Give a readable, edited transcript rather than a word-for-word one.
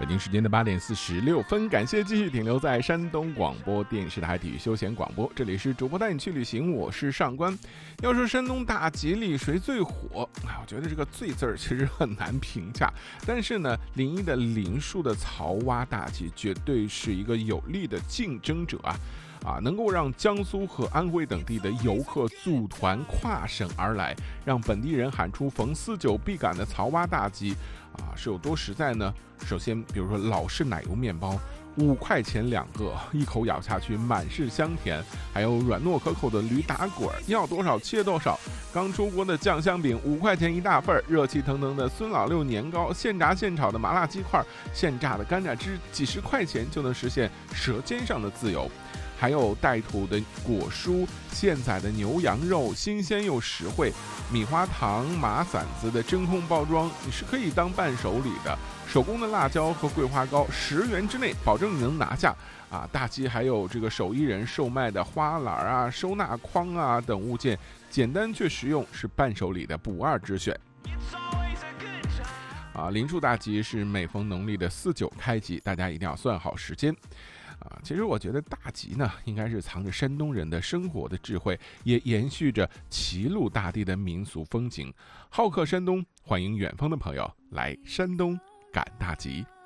北京时间的8:46，感谢继续停留在山东广播电视台体育休闲广播，这里是主播带你去旅行，我是上官。要说山东大集里谁最火，我觉得这个最字儿其实很难评价，但是呢，临沂的林树的曹洼大集绝对是一个有力的竞争者能够让江苏和安徽等地的游客组团跨省而来，让本地人喊出逢4、9必赶的曹洼大集是有多实在呢？首先，比如说老式奶油面包，5块钱2个，一口咬下去满是香甜，还有软糯可口的驴打滚，要多少切多少。刚出锅的酱香饼5块钱1大份，热气腾腾的孙老六年糕，现炸现炒的麻辣鸡块，现榨的甘蔗汁，几十块钱就能实现舌尖上的自由。还有带土的果蔬，现宰的牛羊肉，新鲜又实惠。米花糖、麻馓子的真空包装，你是可以当伴手礼的。手工的辣椒和桂花糕，10元之内保证你能拿下大集还有这个手艺人售卖的花篮收纳筐等物件，简单却实用，是伴手礼的不二之选。林树大集是每逢农历的4、9开集，大家一定要算好时间。其实我觉得大集呢，应该是藏着山东人的生活的智慧，也延续着齐鲁大地的民俗风景。好客山东，欢迎远方的朋友来山东赶大集。